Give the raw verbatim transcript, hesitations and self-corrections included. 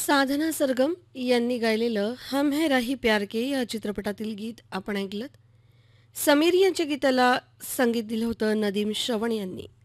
साधना सरगम यांनी गायलेलं हम है राही प्यार के या चित्रपटातील गीत आपण ऐकलं. समीर यांच्या गीताला संगीत दिलं होतं नदीम श्रवण यांनी.